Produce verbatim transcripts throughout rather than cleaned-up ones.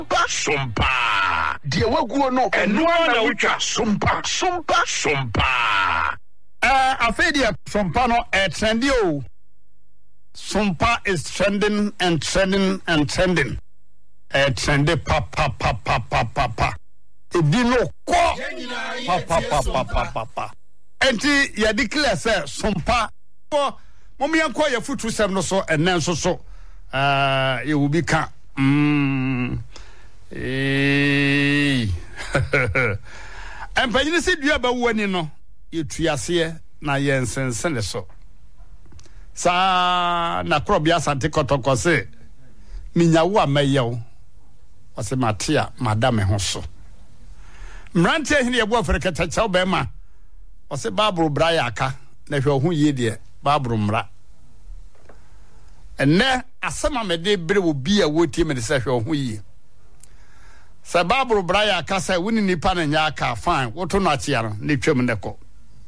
Sumpa. Dear Waguo no, and no one which are Sumpa, Sumpa, Sumpa. Uh, I feel the Sumpano at Sandio. Sumpa is trending and trending and trending. At Sandy papa papa papa papa. It did no papa papa papa papa. And you declare, sir, Sumpa. Mommy, I'm quite a foot to seven so and then so so. Uh, it will become. Mm. Eh. And when you see you about when you know, you triasia na yensen send so. Sa na krobia sante kotoko se. Minyawo amayew. Wase matia madame ho so. Mrante hini ebo Afrika chacha obema. Wase babru bra ya aka na hwe ho ye de babru mra. Enne asema mede bere obi a wotie me de se hwe ho ye. Sa babru bra ya aka se woni nipa na nya aka fine woto no achia no ne twam ne ko.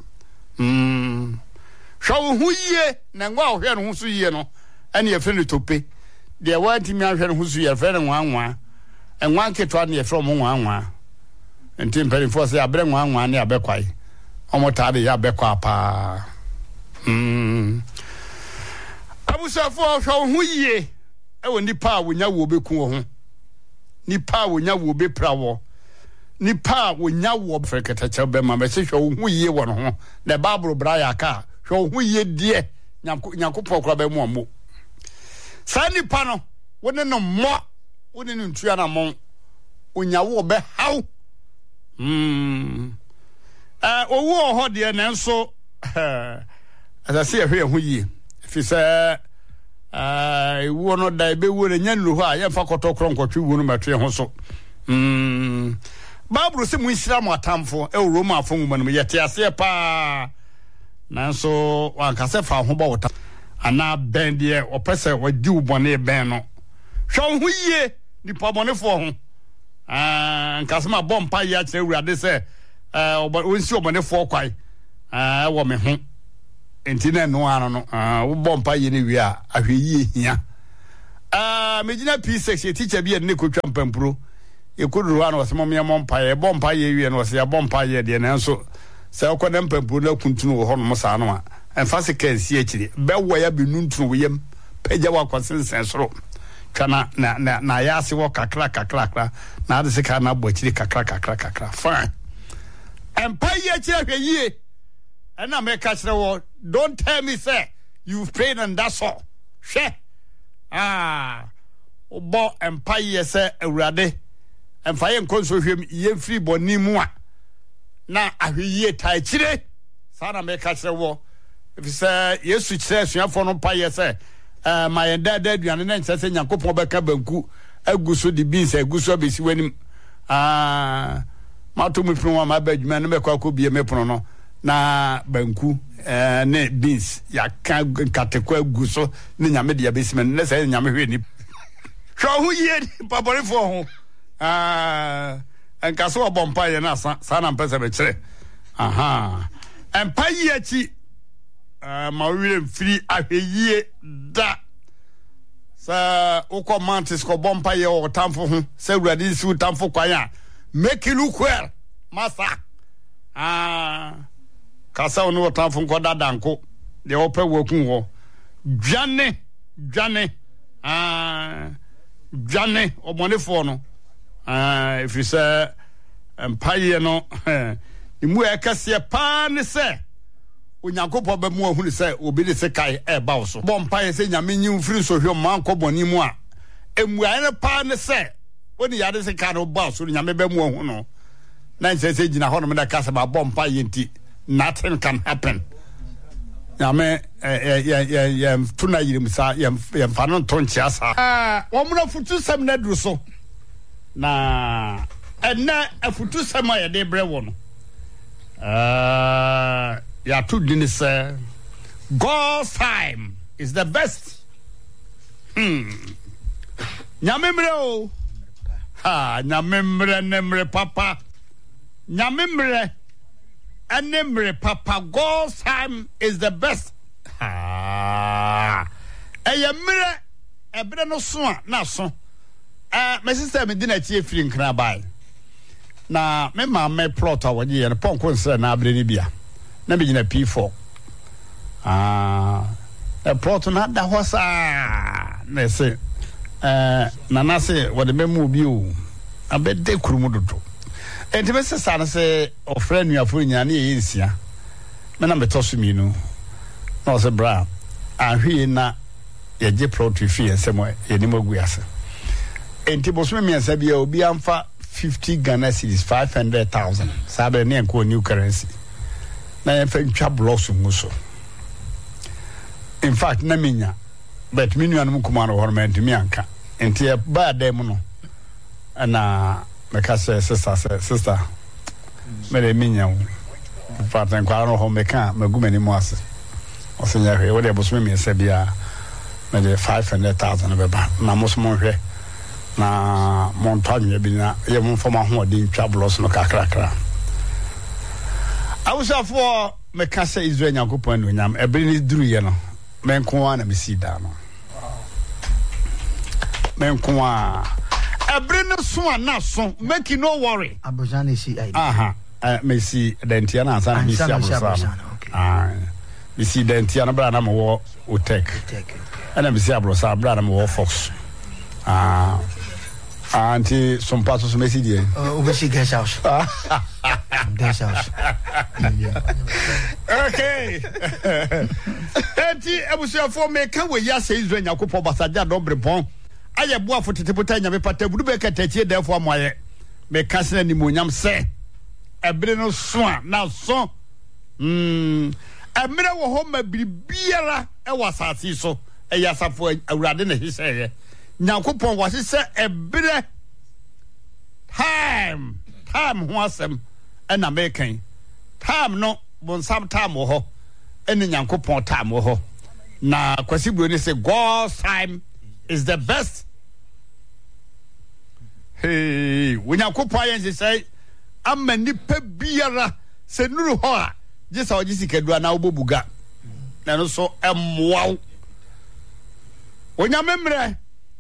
Mm. Hwe ho ye na ngwa hwe no ho so ye no ene ye fe no tope. De wanti mi ahwe no ho so ye fe no nwanwa. Enwa nketwa ne ye from nwanwa. Enti mpelifo se abre nwanwa ne abekwai. Omotade ya bekwa pa. Mm. Abusafo hwe ho ye e wo nipa wonya wo beku wo ho. Nipa wonya wo bepra wo. Nipa wonya wo freketacha be ma be hwe ho ye wo no ho. The Bible bra ya ka hwe ho ye die nyankopɔ kra be mu ammo. Sa nipa no wone no mo wone no ntua na mo onya wo be haw. Mm. Eh owo ho de na nso eh asase ehwe ho yie fi se eh wo no da be wo nya nlu ho a ye fa kotokro nkotwe wo no matwe ho so. Mm. Bible se mu nsira mo atamfo e Roma afo nguma no ye te ase pa nanso wanka se fa ho ba wota ana ben de opese wadi ubone ben no hwe ho yie ni pabonefo ho. Ah, nkasema bompa ya kire urade se eh onsi obonefo kwai ah wo me ho enti na no ano no ah wo bompa ye ne wi a ahwe yie hia. Ah megina P six ye teacher bi ne kotwa mpampuro e koduru ano se momye mompa ye bompa ye wi no se ya bompa ye de na nso se okwa na mpampuro na kuntunu wo ho no sa no a emfa se kan si akire be wo ya be nuntunu wo yem pagya wa kwasensen soro kana na na na ya se wo kakra kakra kakra na ade se ka na bochiri kakra kakra kakra fine empa ye kire hwe yie and I make a wo don't tell me say you've prayed and that's all she ah obo empa ye se awurade emfa ye nkonso hwem ye free boni mu a na ahwe yie tai kire sa na make a wo if say yesu kire suafo no pa ye se Uh, my dad dad and then says Yankopon beka banku aguso di beans aguso besi wanim ah mato mu pron ma badwuma no mekwa ko bie mepron no na banku eh ne beans ya ka katekwa aguso ne nyame de abesi men ne say nyame hwe ni hwo ho ye papore fo ho ah enkaso obompa ye na sa sa na mpesa be kire aha empa ye chi Uh, ma wire free ahweye da sa ukọ mantis ko bompa ye o tamfo ho sa urade si utamfo kwan a make it look well masa ah kasa ono tamfo nko dadanko de opa wokun ho dwane dwane ah dwane obonefo no ah if you say empire no imu ekase pa ne se Onyankopɔ ba mu ahunu sɛ obi de se kai e ba wo so bompa ye se nyame nyi mfiri so hwe man kɔ bɔni mu a emuae ne pa ne sɛ oni yade se kai no ba so nyame ba mu ahunu na nse se gina hɔ no me da kasa ba bompa ye nti nothing can happen nyame eh eh eh tuna yirim sa ye mfa no to nkyia sa ah wo mu na futu sam na duru so na ɛna afutu sam a ye de brɛ wo no ah ya to dini say God's time is the best. Hmm. Nyamemre o. Ha, nyamemre nemre papa. Nyamemre anemre papa. God's time is the best. Ha. Eyemre ebre no so na so. uh, my sister me dina tie free nkra bai na me ma me plot awon ye no pon konse na abre ni bia na me gina P four ah e plot na da ho sa na se eh na na se wo de memu bi o abede kurumu dodo enti me se sa na se ofre nuafo nya na ye nsia me na me toso mi no na se bra ahwe na ye je plot fi ensemo ye ni magu ase enti boso me miansa bia obi amfa fifty Ghana cedis five hundred thousand sabe ne enko new currency na ye fa ntwa blocks nguso in fact na minya but me nuanu kuma no horment mi anka enti e ba dem no na me ka say sister say sister me le minya wo in fact en kwa no ho me ka magumani mo ase o se nya hwe wo de boso me miansa bia me de five hundred thousand be ba na mo so mo hwe na montagne bi na ye mo fama ho de ntwa blocks no kakrakra awusafo me ka say Israel Yakopon no nyam ebiri ni duru ye no men ko na me si da no men ko a ebiri no so na so make you no worry abojana si ai aha me si dentia na san me si abrosa ah me si dentia na bra na mo wo tek ana me si abrosa bra na mo wo fox ah anti some parts of me si die o be si guest house guest house okay enti ebusuafo me kan we ya se Israel Yakopon basaja dobre bon aye boafo tetepota nyame pata budu be katatie defo amoye me kasena ni monyam se ebere no so na so mm emere wo ho ma bibiara e wasasi so e yasafo awurade na hiseye Yakopon wase se ebere time time ho asem e na mekan time no bonsam time wo ho ene Yakopon time wo ho na kwasi bro ni say God's time is the best. Hey, when Yakopon yen say amma nipa biara se nuru ho a je sa oji sikadua na obobuga na no so emwaw onya memre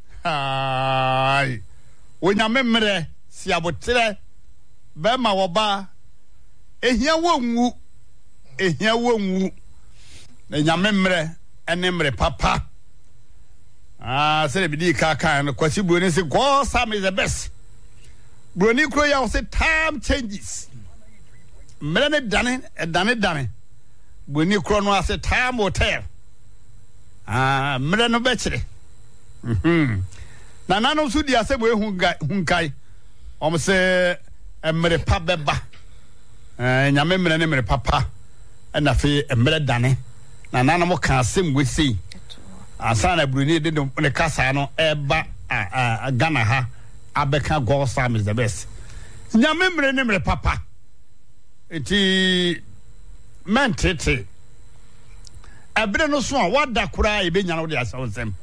ai onya memre si abotre be ma woba ehia wonwu ehia wonwu na nya memre ene mre papa ah se bi di ka kan no kwasi bro ni say God Sam is the best broni kro ya say time changes mre ne dane dane dane broni kro no say time hotel ah mre no be kire mhm na nanu su di asebo ehun hunkai om se emre pa beba eh nyame mre ne mre papa na fe emre dane na nanu mo kan asem wesi asana bruni de ne kasa no eba a Ghana ha abeka God Sam is the best nyame mre ne mre papa eti mentete ebere no so a wada kura e be nya no de asawsem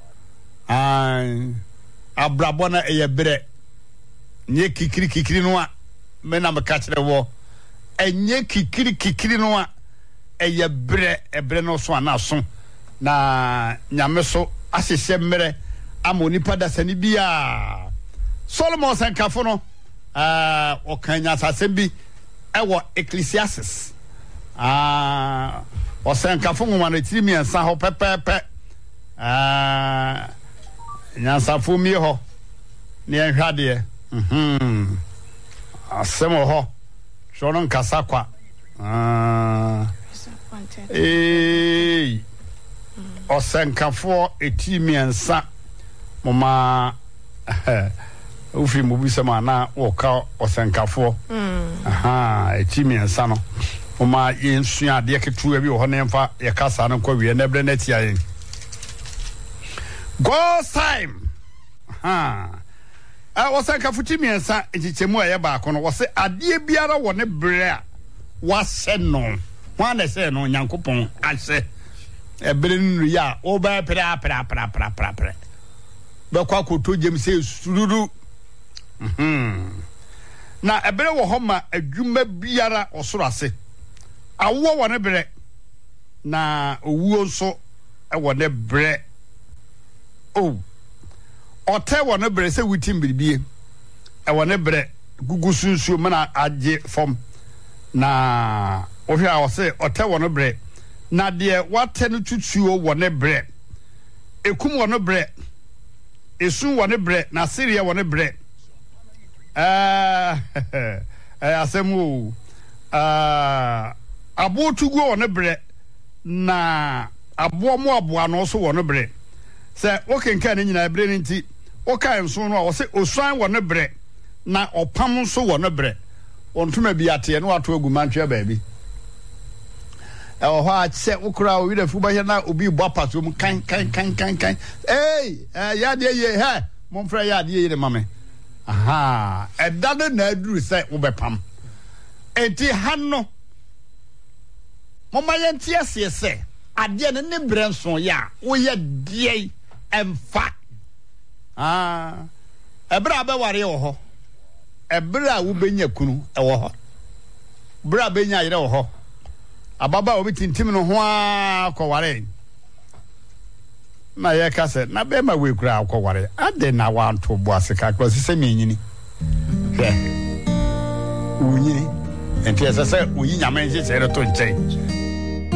ai abrabona e yebere nye kikiri kikiri no a me na me ka kire wo enye kikiri kikiri no a e yebere ebere no so na so na nyame so asese mmere amoni pada sani bia Solomon sankafo no ah o kanya sasem bi e wo Ecclesiastes ah o sankafo ngoma no tiri miensa ho pepepe ah nyansafo mi ho ne enhwade mhm asem ho shono nkasa kwa ah eh o sankafo eti miensa mama ufi mubisema na woka o sankafo mm aha eti miensa no mama yensu ade ketu abi ho ne mfa ye kasa no kwa wie na bre na tia yen God's time ha a wo sankafo ti miensa echichemu aye ba ko no wo se ade biara wo ne bre a wase no wana se no Yakopon ase ebere nnu ya o ba pra pra pra pra pra pra be kwa koto jem se sururu mhm na ebere wo homa adwuma biara osoro ase awo wo ne bere na owuo nso e wo ne bere oh ɔtɛ wɔ ne brɛ sɛ wutim biribie ɛwɔ ne brɛ gugu sunsuo mana agye fam na wohwɛ a ɔsɛ ɔtɛ wɔ ne brɛ na deɛ watɛ no tutuo wɔ ne brɛ ekum wɔ ne brɛ esu wɔ ne brɛ na sereɛ wɔ ne brɛ ɛɛ asɛm o ɛɛ abotugu wɔ ne brɛ na aboɔ mu aboa no so wɔ ne brɛ sɛ wokenka ne nyinaa brɛ ne nti woka nso no a wɔsɛ osuan wɔ ne brɛ na ɔpam nso wɔ ne brɛ ɔntoma bi ateɛ no wato agu mantwea baabi ɛwɔ hɔ a kyɛ wokora owi da fu bɛhɛ na obi bɔ apaso mu kan kan kan kan kan ei yadeɛ yie hɛ momfrɛ yadeɛ yie ne ma me aha ɛda no na aduru sɛ wobɛpam enti ha no moma yɛnte aseɛ sɛ adeɛ no ne brɛ nso yɛ a woyɛ deɛ ɛmfa ah ɛberɛ a bɛware wɔ hɔ ɛberɛ a wobɛnya kunu ɛwɔ hɔ berɛ a bɛnya yerɛ wɔ hɔ ababa a obi tintim no ho a kɔware na yɛka sɛ na bɛma wei kura akɔware ade na wanto bo ase kakra sɛ menyini hwɛ wonyini enti ɛsɛ sɛ oyi nyame nhyehyɛ no to nkyɛn